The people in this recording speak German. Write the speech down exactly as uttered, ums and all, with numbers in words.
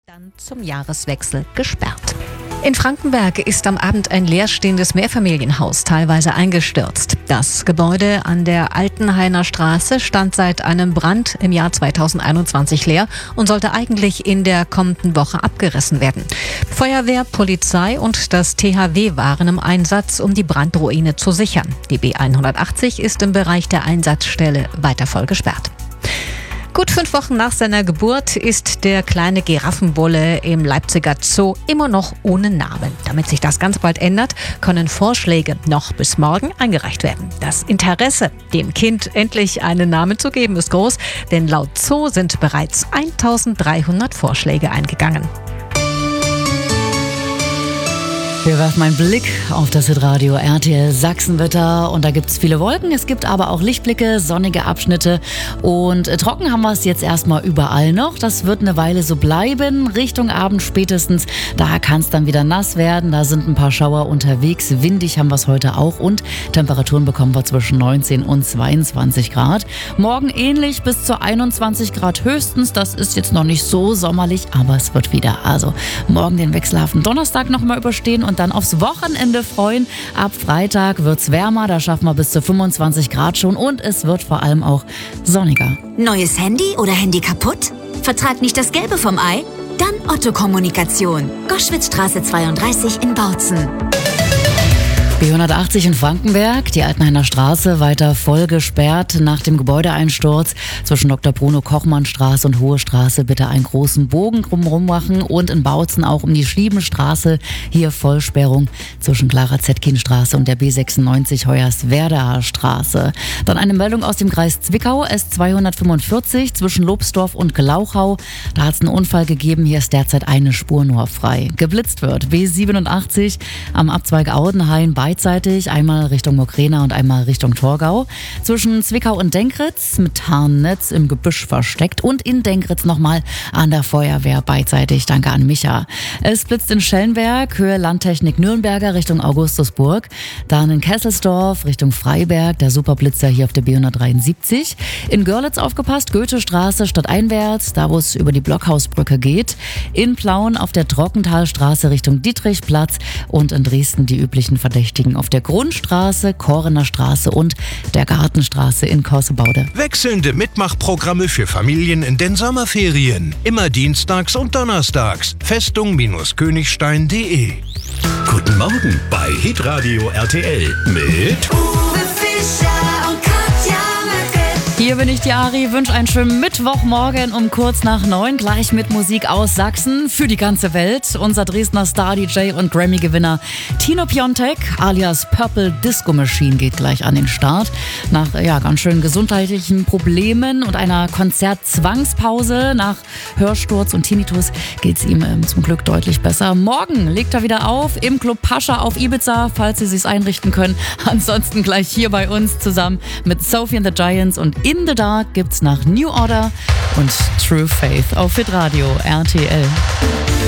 dann zum Jahreswechsel gesperrt. In Frankenberg ist am Abend ein leerstehendes Mehrfamilienhaus teilweise eingestürzt. Das Gebäude an der Altenhainer Straße stand seit einem Brand im Jahr zweitausendeinundzwanzig leer und sollte eigentlich in der kommenden Woche abgerissen werden. Feuerwehr, Polizei und das T H W waren im Einsatz, um die Brandruine zu sichern. Die B hundertachtzig ist im Bereich der Einsatzstelle weiter voll gesperrt. Gut fünf Wochen nach seiner Geburt ist der kleine Giraffenbulle im Leipziger Zoo immer noch ohne Namen. Damit sich das ganz bald ändert, können Vorschläge noch bis morgen eingereicht werden. Das Interesse, dem Kind endlich einen Namen zu geben, ist groß, denn laut Zoo sind bereits eintausenddreihundert Vorschläge eingegangen. Wir werfen einen Blick auf das Hitradio R T L Sachsenwetter und da gibt es viele Wolken, es gibt aber auch Lichtblicke, sonnige Abschnitte und äh, trocken haben wir es jetzt erstmal überall noch. Das wird eine Weile so bleiben, Richtung Abend spätestens, da kann es dann wieder nass werden, da sind ein paar Schauer unterwegs, windig haben wir es heute auch und Temperaturen bekommen wir zwischen neunzehn und zweiundzwanzig Grad. Morgen ähnlich bis zu einundzwanzig Grad höchstens, das ist jetzt noch nicht so sommerlich, aber es wird wieder. Also morgen den wechselhaften Donnerstag nochmal überstehen und dann aufs Wochenende freuen. Ab Freitag wird's wärmer, da schaffen wir bis zu fünfundzwanzig Grad schon und es wird vor allem auch sonniger. Neues Handy oder Handy kaputt? Vertrag nicht das Gelbe vom Ei? Dann Otto Kommunikation. Goschwitzstraße zweiunddreißig in Bautzen. B hundertachtzig in Frankenberg, die Altenhainer Straße weiter voll gesperrt nach dem Gebäudeeinsturz. Zwischen Doktor Bruno Kochmann Straße und Hohe Straße bitte einen großen Bogen drumherum machen und in Bautzen auch um die Schliebenstraße hier Vollsperrung zwischen Clara Zetkin Straße und der B sechsundneunzig Hoyerswerdaer Straße. Dann eine Meldung aus dem Kreis Zwickau, S zweihundertfünfundvierzig zwischen Lobsdorf und Glauchau. Da hat es einen Unfall gegeben, hier ist derzeit eine Spur nur frei. Geblitzt wird B siebenundachtzig am Abzweig Audenhain bei beidseitig, einmal Richtung Mokrena und einmal Richtung Torgau. Zwischen Zwickau und Denkritz mit Tarnnetz im Gebüsch versteckt und in Denkritz nochmal an der Feuerwehr beidseitig. Danke an Micha. Es blitzt in Schellenberg, Höhe Landtechnik Nürnberger Richtung Augustusburg. Dann in Kesselsdorf Richtung Freiberg, der Superblitzer hier auf der B hundertdreiundsiebzig. In Görlitz aufgepasst, Goethestraße stadteinwärts, da wo es über die Blockhausbrücke geht. In Plauen auf der Trockenthalstraße Richtung Dietrichplatz und in Dresden die üblichen Verdächtigen auf der Grundstraße, Korener Straße und der Gartenstraße in Korsebaude. Wechselnde Mitmachprogramme für Familien in den Sommerferien. Immer dienstags und donnerstags. Festung-Königstein punkt de. Guten Morgen bei Hitradio R T L mit Uwe Fischer und Katja Möcke. Hier bin ich, die Ari, wünsche einen schönen Mittwochmorgen um kurz nach neun, gleich mit Musik aus Sachsen für die ganze Welt. Unser Dresdner Star-D J und Grammy-Gewinner Tino Piontek alias Purple Disco Machine geht gleich an den Start. Nach ja, ganz schön gesundheitlichen Problemen und einer Konzertzwangspause nach Hörsturz und Tinnitus geht es ihm ähm, zum Glück deutlich besser. Morgen legt er wieder auf im Club Pascha auf Ibiza, falls Sie sich's einrichten können. Ansonsten gleich hier bei uns zusammen mit Sophie and the Giants und In the Dark gibt's nach New Order und True Faith auf Hitradio R T L.